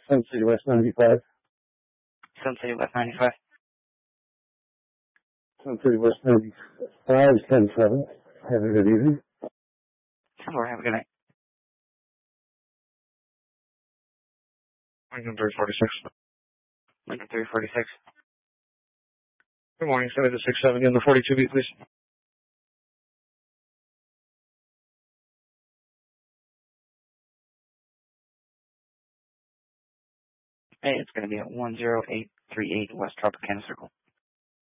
Sun City West 95. Sun City West 95. Sun City West 95, 10-7. Have a good evening. Sure, have a good night. Lincoln 346. Lincoln 346. Good morning. Send me the 670 on the 42B, please. Hey, it's going to be at 10838 West Tropicana Circle.